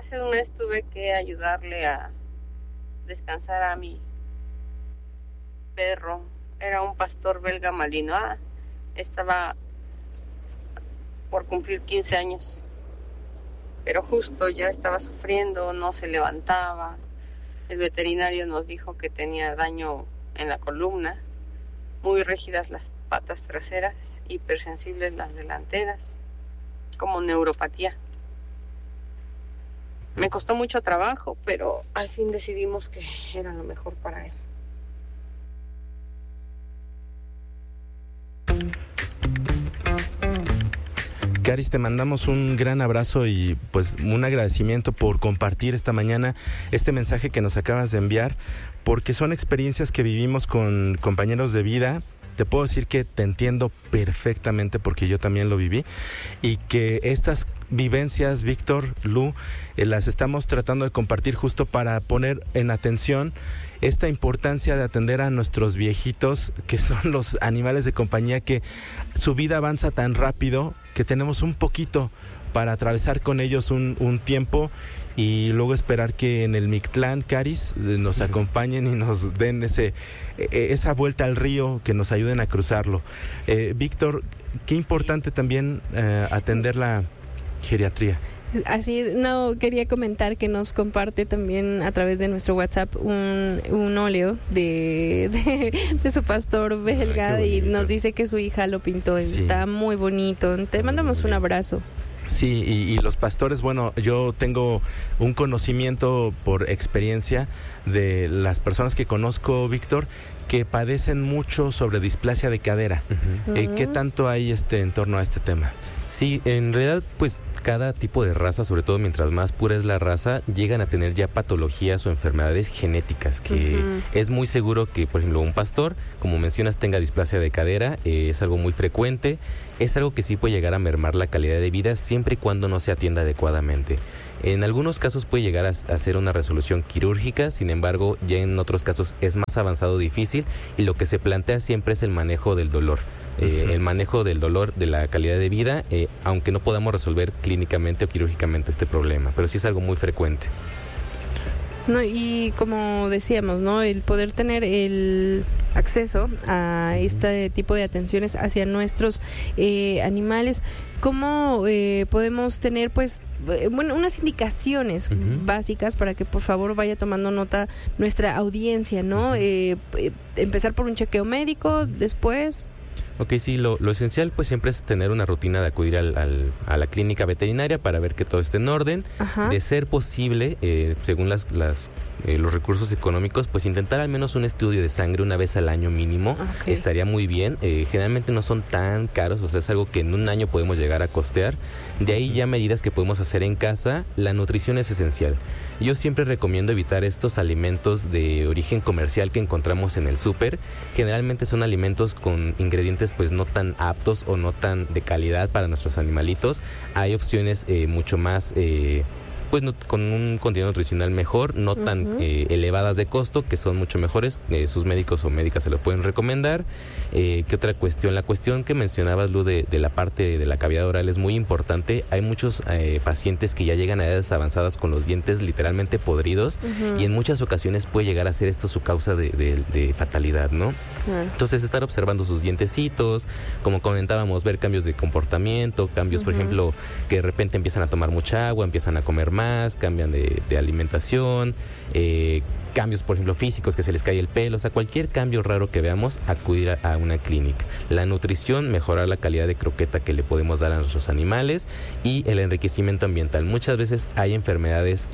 Hace un mes tuve que ayudarle a descansar a mi perro. Era un pastor belga malinois. Estaba por cumplir 15 años. Pero justo ya estaba sufriendo, no se levantaba. El veterinario nos dijo que tenía daño en la columna, muy rígidas las patas traseras, hipersensibles las delanteras, como neuropatía. Me costó mucho trabajo, pero al fin decidimos que era lo mejor para él. Caris, te mandamos un gran abrazo y pues un agradecimiento por compartir esta mañana este mensaje que nos acabas de enviar, porque son experiencias que vivimos con compañeros de vida. Te puedo decir que te entiendo perfectamente porque yo también lo viví, y que estas vivencias, Víctor, Lu, las estamos tratando de compartir justo para poner en atención esta importancia de atender a nuestros viejitos, que son los animales de compañía, que su vida avanza tan rápido que tenemos un poquito para atravesar con ellos un tiempo y luego esperar que en el Mictlán, Caris, nos acompañen y nos den esa vuelta al río, que nos ayuden a cruzarlo. Víctor, qué importante también atender la geriatría. Así es, no, quería comentar que nos comparte también a través de nuestro WhatsApp un óleo de su pastor belga, y nos dice que su hija lo pintó. Sí. Está muy bonito. Te mandamos un abrazo. Sí, y los pastores, bueno, yo tengo un conocimiento por experiencia de las personas que conozco, Víctor, que padecen mucho sobre displasia de cadera. ¿Qué tanto hay en torno a este tema? Sí, en realidad, pues cada tipo de raza, sobre todo mientras más pura es la raza, llegan a tener ya patologías o enfermedades genéticas, que es muy seguro que, por ejemplo, un pastor, como mencionas, tenga displasia de cadera. Es algo muy frecuente, es algo que sí puede llegar a mermar la calidad de vida siempre y cuando no se atienda adecuadamente. En algunos casos puede llegar a hacer una resolución quirúrgica, sin embargo, ya en otros casos es más avanzado, difícil, y lo que se plantea siempre es el manejo del dolor. El manejo del dolor, de la calidad de vida, aunque no podamos resolver clínicamente o quirúrgicamente este problema, pero sí es algo muy frecuente. No, y como decíamos, ¿no?, el poder tener el acceso a este tipo de atenciones hacia nuestros animales, ¿cómo podemos tener, pues, unas indicaciones básicas para que por favor vaya tomando nota nuestra audiencia, ¿no? Empezar por un chequeo médico, después... Ok, sí, lo esencial pues siempre es tener una rutina de acudir a la clínica veterinaria para ver que todo esté en orden. De ser posible, según los recursos económicos, pues intentar al menos un estudio de sangre una vez al año mínimo. Estaría muy bien. Generalmente no son tan caros, o sea, es algo que en un año podemos llegar a costear. De ahí ya medidas que podemos hacer en casa. La nutrición es esencial. Yo siempre recomiendo evitar estos alimentos de origen comercial que encontramos en el súper. Generalmente son alimentos con ingredientes pues no tan aptos o no tan de calidad para nuestros animalitos. Hay opciones mucho más pues con un contenido nutricional mejor, no tan elevadas de costo, que son mucho mejores. Sus médicos o médicas se lo pueden recomendar. ¿Qué otra cuestión? La cuestión que mencionabas, Lu, de la parte de la cavidad oral es muy importante. Hay muchos pacientes que ya llegan a edades avanzadas con los dientes literalmente podridos, y en muchas ocasiones puede llegar a ser esto su causa de fatalidad, ¿no? Entonces, estar observando sus dientecitos, como comentábamos, ver cambios de comportamiento, cambios, por ejemplo, que de repente empiezan a tomar mucha agua, empiezan a comer más, cambian de alimentación, cambios, por ejemplo, físicos, que se les cae el pelo, o sea, cualquier cambio raro que veamos, acudir a una clínica. La nutrición, mejorar la calidad de croqueta que le podemos dar a nuestros animales, y el enriquecimiento ambiental. Muchas veces hay enfermedades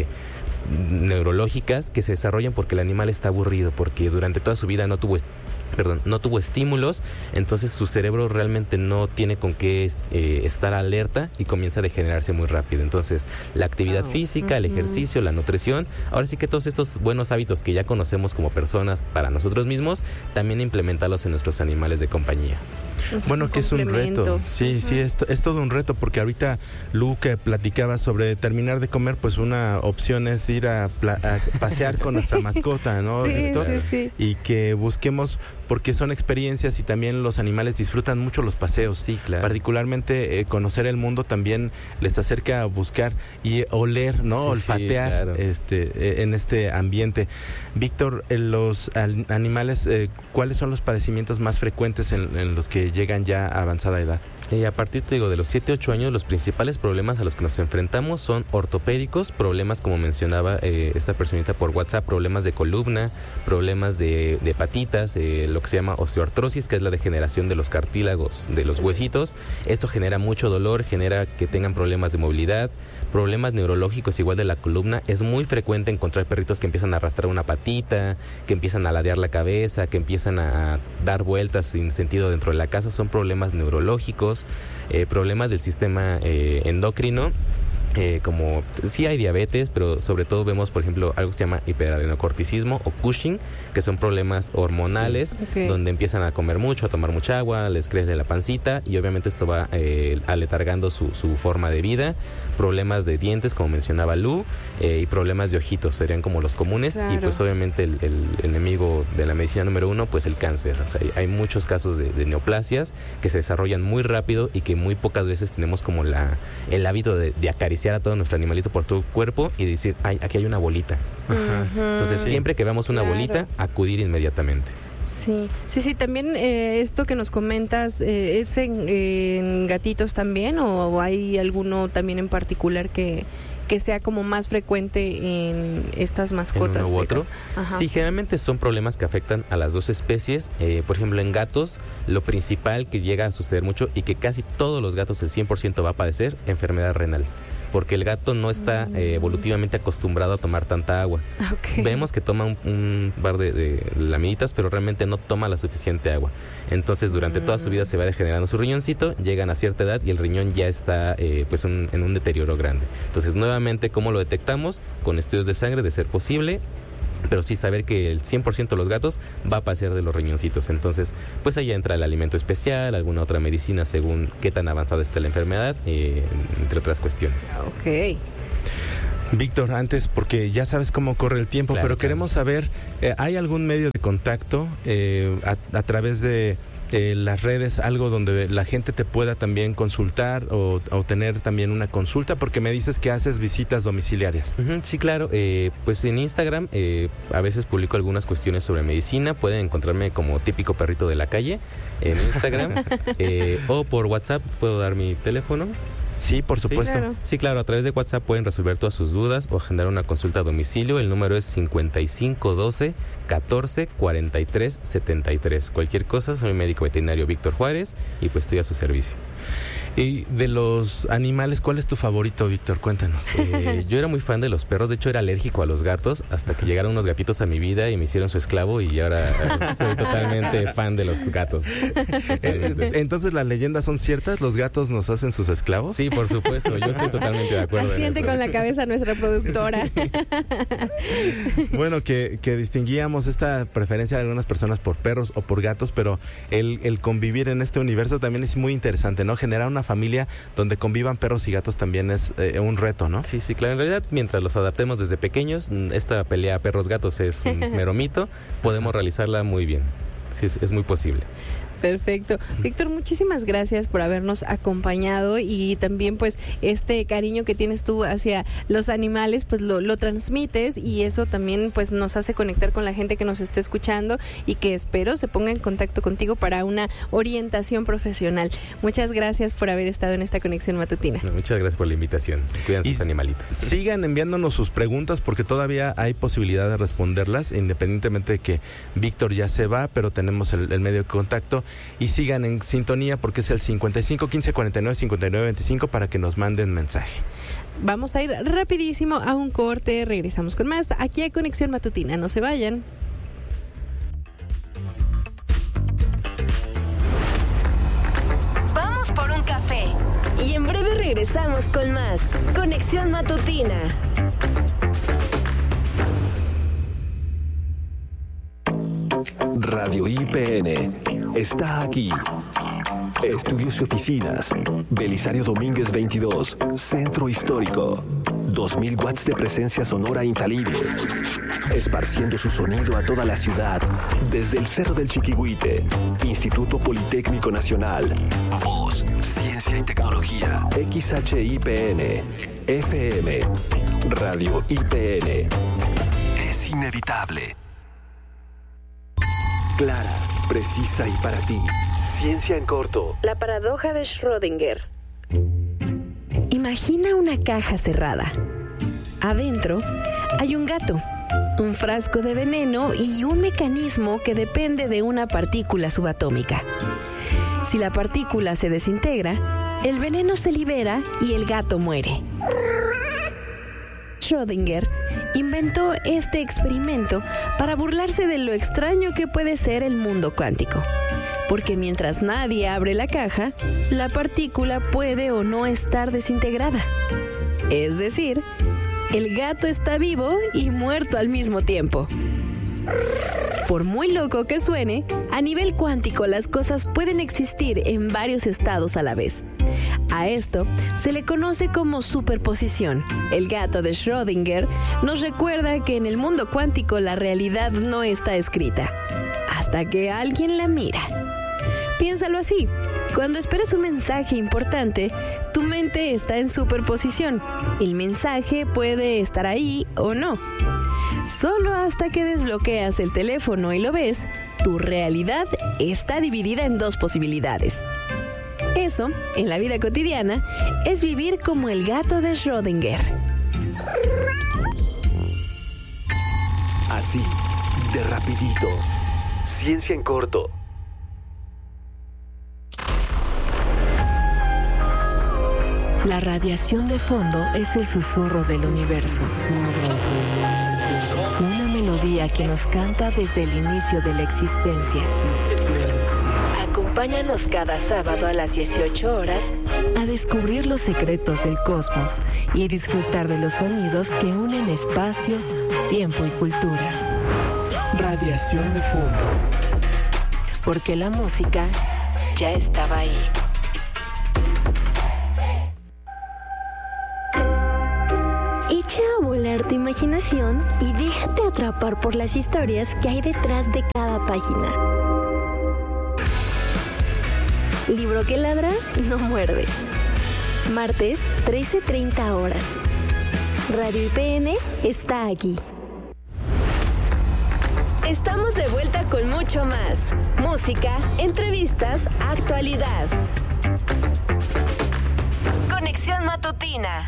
neurológicas que se desarrollan porque el animal está aburrido, porque durante toda su vida no tuvo estímulos, entonces su cerebro realmente no tiene con qué estar alerta y comienza a degenerarse muy rápido. Entonces, la actividad física, el ejercicio, la nutrición, ahora sí que todos estos buenos hábitos que ya conocemos como personas para nosotros mismos, también implementarlos en nuestros animales de compañía. Bueno, que es un reto. Sí, sí, es todo un reto, porque ahorita Lu, que platicaba sobre terminar de comer, pues una opción es ir a pasear con nuestra mascota, ¿no? Sí. Y que busquemos, porque son experiencias y también los animales disfrutan mucho los paseos. Sí, claro. Particularmente conocer el mundo también les acerca a buscar y oler, ¿no? Olfatear, sí, claro. En este ambiente. Víctor, los animales, ¿cuáles son los padecimientos más frecuentes en los que llegan ya a avanzada edad? A partir, te digo, de los 7-8 años, los principales problemas a los que nos enfrentamos son ortopédicos, problemas, como mencionaba esta personita por WhatsApp, problemas de columna, problemas de patitas, lo que se llama osteoartrosis, que es la degeneración de los cartílagos, de los huesitos. Esto genera mucho dolor, genera que tengan problemas de movilidad, problemas neurológicos igual de la columna. Es muy frecuente encontrar perritos que empiezan a arrastrar una patita, que empiezan a ladear la cabeza, que empiezan a dar vueltas sin sentido dentro de la casa. Son problemas neurológicos, problemas del sistema endocrino. Como sí hay diabetes, pero sobre todo vemos, por ejemplo, algo que se llama hiperadenocorticismo o Cushing, que son problemas hormonales, donde empiezan a comer mucho, a tomar mucha agua, les crece la pancita y obviamente esto va aletargando su forma de vida. Problemas de dientes, como mencionaba Lu, y problemas de ojitos serían como los comunes. Claro. Y pues obviamente el enemigo de la medicina número 1, pues el cáncer. O sea, hay muchos casos de neoplasias que se desarrollan muy rápido y que muy pocas veces tenemos como el hábito de acariciar a todo nuestro animalito por todo el cuerpo y decir, ay, aquí hay una bolita. Ajá. Entonces, siempre que veamos una bolita, acudir inmediatamente. Sí, también esto que nos comentas, ¿es en gatitos también o hay alguno también en particular que sea como más frecuente en estas mascotas? ¿En uno u otro? Sí, generalmente son problemas que afectan a las dos especies. Por ejemplo, en gatos, lo principal que llega a suceder mucho y que casi todos los gatos, el 100% va a padecer, enfermedad renal. Porque el gato no está evolutivamente acostumbrado a tomar tanta agua. Vemos que toma un par de laminitas, pero realmente no toma la suficiente agua. Entonces, durante toda su vida se va degenerando su riñoncito, llegan a cierta edad y el riñón ya está pues en un deterioro grande. Entonces, nuevamente, ¿cómo lo detectamos? Con estudios de sangre, de ser posible, pero sí saber que el 100% de los gatos va a padecer de los riñoncitos. Entonces, pues ahí entra el alimento especial, alguna otra medicina según qué tan avanzada está la enfermedad, entre otras cuestiones. Ok. Víctor, antes, porque ya sabes cómo corre el tiempo, claro, pero queremos saber, ¿hay algún medio de contacto a través de las redes, algo donde la gente te pueda también consultar o tener también una consulta? Porque me dices que haces visitas domiciliarias. Sí, claro. Pues en Instagram a veces publico algunas cuestiones sobre medicina. Pueden encontrarme como típico perrito de la calle en Instagram. O por WhatsApp puedo dar mi teléfono. Sí, por supuesto. Sí, claro, a través de WhatsApp pueden resolver todas sus dudas o agendar una consulta a domicilio. El número es 5512 14 43 73. Cualquier cosa, soy médico veterinario Víctor Juárez y pues estoy a su servicio. Y de los animales, ¿cuál es tu favorito, Víctor? Cuéntanos. Yo era muy fan de los perros, de hecho era alérgico a los gatos, hasta que llegaron unos gatitos a mi vida y me hicieron su esclavo y ahora soy totalmente fan de los gatos. Entonces, ¿las leyendas son ciertas? ¿Los gatos nos hacen sus esclavos? Sí, por supuesto, yo estoy totalmente de acuerdo. Asiente con la cabeza nuestra productora. Sí. Bueno, que distinguíamos esta preferencia de algunas personas por perros o por gatos, pero el convivir en este universo también es muy interesante, ¿no? Generar una familia donde convivan perros y gatos también es un reto, ¿no? Sí, claro. En realidad, mientras los adaptemos desde pequeños, esta pelea perros-gatos es un mero mito. Podemos realizarla muy bien. Sí, es muy posible. Perfecto. Víctor, muchísimas gracias por habernos acompañado y también pues este cariño que tienes tú hacia los animales pues lo transmites y eso también pues nos hace conectar con la gente que nos está escuchando y que espero se ponga en contacto contigo para una orientación profesional. Muchas gracias por haber estado en esta conexión matutina. Muchas gracias por la invitación. Cuidan sus animalitos. Sigan enviándonos sus preguntas porque todavía hay posibilidad de responderlas independientemente de que Víctor ya se va, pero tenemos el medio de contacto. Y sigan en sintonía porque es el 55 15 49 59 25 para que nos manden mensaje. Vamos a ir rapidísimo a un corte, regresamos con más aquí a Conexión Matutina, no se vayan. Vamos por un café y en breve regresamos con más Conexión Matutina. Radio IPN está aquí Estudios y oficinas. Belisario Domínguez 22. Centro Histórico. 2000 watts de presencia sonora infalible. Esparciendo su sonido a toda la ciudad. Desde el Cerro del Chiquihuite. Instituto Politécnico Nacional. Voz, Ciencia y Tecnología. XHIPN. FM. Radio IPN. Es inevitable. Clara, precisa y para ti. Ciencia en corto. La paradoja de Schrödinger. Imagina una caja cerrada. Adentro hay un gato, un frasco de veneno y un mecanismo que depende de una partícula subatómica. Si la partícula se desintegra, el veneno se libera y el gato muere. Schrödinger inventó este experimento para burlarse de lo extraño que puede ser el mundo cuántico. Porque mientras nadie abre la caja, la partícula puede o no estar desintegrada. Es decir, el gato está vivo y muerto al mismo tiempo. Por muy loco que suene, a nivel cuántico las cosas pueden existir en varios estados a la vez. A esto se le conoce como superposición. El gato de Schrödinger nos recuerda que en el mundo cuántico la realidad no está escrita, hasta que alguien la mira. Piénsalo así. Cuando esperas un mensaje importante, tu mente está en superposición. El mensaje puede estar ahí o no. Solo hasta que desbloqueas el teléfono y lo ves, tu realidad está dividida en dos posibilidades. Eso, en la vida cotidiana, es vivir como el gato de Schrödinger. Así, de rapidito. Ciencia en corto. La radiación de fondo es el susurro del universo. Una melodía que nos canta desde el inicio de la existencia. Acompáñanos cada sábado a las 18 horas a descubrir los secretos del cosmos y disfrutar de los sonidos que unen espacio, tiempo y culturas. Radiación de fondo. Porque la música ya estaba ahí. Echa a volar tu imaginación y déjate atrapar por las historias que hay detrás de cada página. Libro que ladra, no muerde. Martes, 13:30 horas. Radio IPN está aquí. Estamos de vuelta con mucho más. Música, entrevistas, actualidad. Conexión Matutina.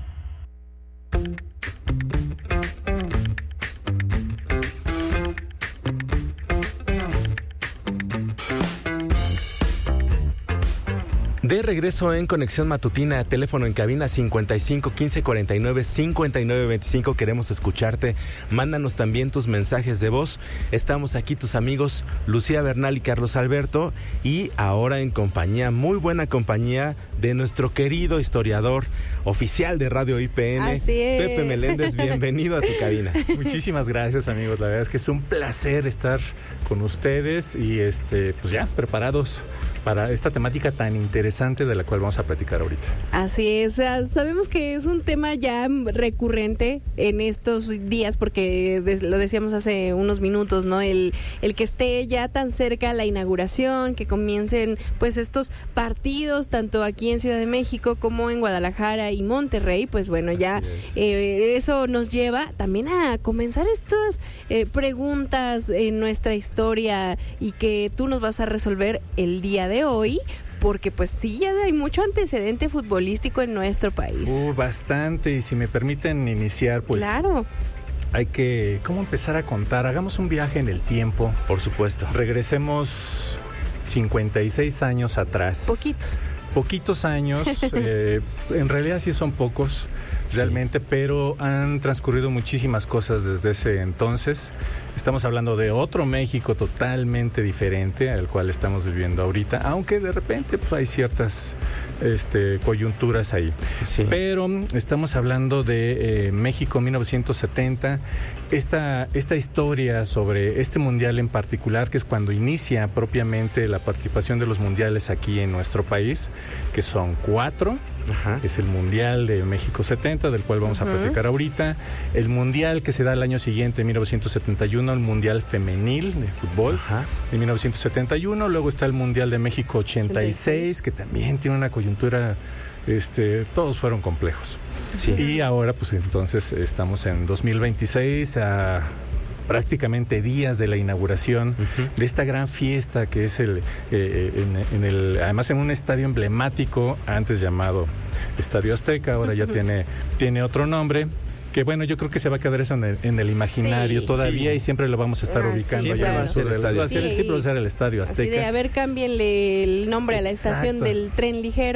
De regreso en Conexión Matutina, teléfono en cabina 55 15 49 59 25. Queremos escucharte. Mándanos también tus mensajes de voz. Estamos aquí tus amigos Lucía Bernal y Carlos Alberto, y ahora en compañía, muy buena compañía, de nuestro querido historiador oficial de Radio IPN, Pepe Meléndez. Bienvenido a tu cabina. Muchísimas gracias, amigos. La verdad es que es un placer estar con ustedes y pues ya preparados para esta temática tan interesante de la cual vamos a platicar ahorita. Así es, sabemos que es un tema ya recurrente en estos días, porque lo decíamos hace unos minutos, ¿no? El que esté ya tan cerca la inauguración, que comiencen pues estos partidos, tanto aquí en Ciudad de México como en Guadalajara y Monterrey, pues bueno, ya eso nos lleva también a comenzar estas preguntas en nuestra historia, y que tú nos vas a resolver el día de hoy, porque pues sí, ya hay mucho antecedente futbolístico en nuestro país. Bastante, y si me permiten iniciar, pues claro, hay que, ¿cómo empezar a contar? Hagamos un viaje en el tiempo. Por supuesto. Regresemos 56 años atrás. Poquitos años, en realidad sí son pocos. realmente, pero han transcurrido muchísimas cosas desde ese entonces. Estamos hablando de otro México totalmente diferente al cual estamos viviendo ahorita, aunque de repente pues, hay ciertas coyunturas ahí. Sí. Pero estamos hablando de México 1970, esta historia sobre este mundial en particular, que es cuando inicia propiamente la participación de los mundiales aquí en nuestro país, que son 4. Ajá. Es el Mundial de México 70, del cual vamos a platicar ahorita. El Mundial que se da el año siguiente, en 1971, el Mundial Femenil de Fútbol, en 1971. Luego está el Mundial de México 86, que también tiene una coyuntura, todos fueron complejos. Sí. Y ahora, pues entonces, estamos en 2026, a prácticamente días de la inauguración de esta gran fiesta que es además en un estadio emblemático, antes llamado Estadio Azteca, ahora ya tiene otro nombre, que bueno, yo creo que se va a quedar eso en el imaginario todavía, y siempre lo vamos a estar ubicando allá claro. siempre va a ser el Estadio Azteca. Así de, a ver, cámbienle el nombre a la estación del tren ligero.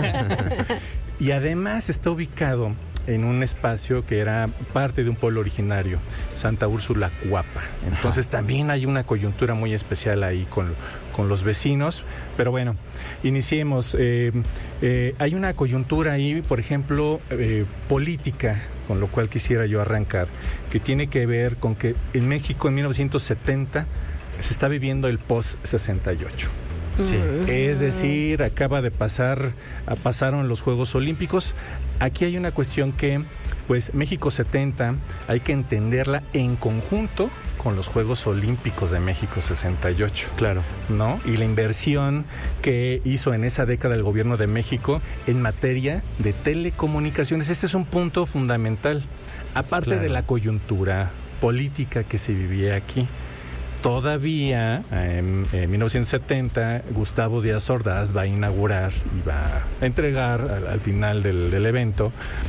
Y además está ubicado en un espacio que era parte de un pueblo originario, Santa Úrsula Cuapa. Entonces también hay una coyuntura muy especial ahí con los vecinos. Pero bueno, iniciemos. Hay una coyuntura ahí, por ejemplo, política, con lo cual quisiera yo arrancar, que tiene que ver con que en México en 1970 se está viviendo el post-68. Sí. Es decir, pasaron los Juegos Olímpicos. Aquí hay una cuestión que, pues, México 70 hay que entenderla en conjunto con los Juegos Olímpicos de México 68. Claro. ¿No? Y la inversión que hizo en esa década el gobierno de México en materia de telecomunicaciones. Este es un punto fundamental. Aparte de la coyuntura política que se vivía aquí. Todavía, en 1970, Gustavo Díaz Ordaz va a inaugurar y va a entregar al final del evento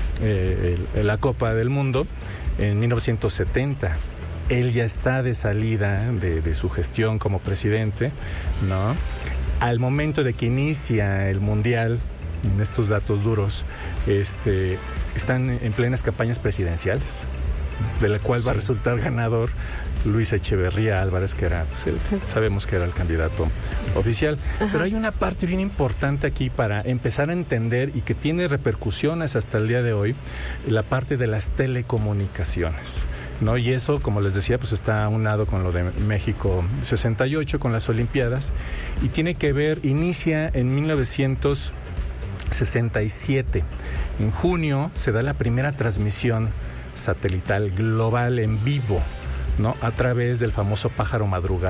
la Copa del Mundo en 1970. Él ya está de salida de su gestión como presidente, ¿no? Al momento de que inicia el Mundial, en estos datos duros, están en plenas campañas presidenciales, de la cual va a resultar ganador Luis Echeverría Álvarez, que era, pues, sabemos que era el candidato oficial. Pero hay una parte bien importante aquí para empezar a entender y que tiene repercusiones hasta el día de hoy, la parte de las telecomunicaciones, ¿no? Y eso, como les decía, pues está aunado con lo de México 68, con las Olimpiadas, y tiene que ver, inicia en 1967. En junio se da la primera transmisión satelital global en vivo, ¿no? A través del famoso pájaro madrugador